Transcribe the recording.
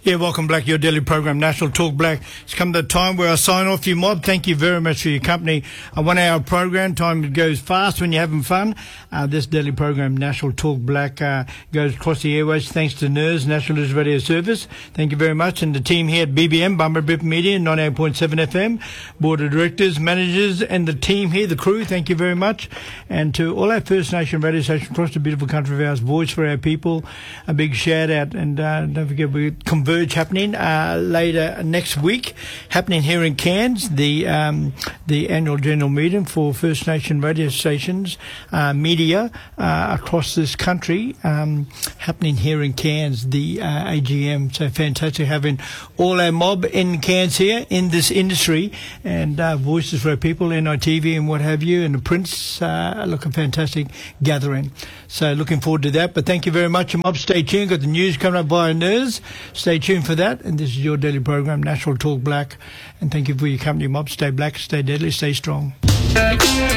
Yeah, welcome Black, your daily program, National Talk Black. It's come to the time where I sign off you mob. Thank you very much for your company. A 1 hour program, time goes fast when you're having fun. This daily program, National Talk Black, goes across the airways thanks to NIRS, National News Radio Service. Thank you very much. And the team here at BBM, Bumper Bip Media, 98.7 FM, board of directors, managers, and the team here, the crew, thank you very much. And to all our First Nation radio stations across the beautiful country of ours, Voice for Our People, a big shout out. And don't forget, we Converge happening later next week, happening here in Cairns, the annual general meeting for First Nation radio stations, media across this country, happening here in Cairns, the AGM. So fantastic having all our mob in Cairns here in this industry, and Voices for Our People, NITV and what have you, and the Prince. Look, a fantastic gathering. So looking forward to that. But thank you very much, mob. Stay tuned. Got the news coming up via NIRS. Stay tuned for that. And this is your daily program, National Talk Black. And thank you for your company, mob. Stay black, stay deadly, stay strong.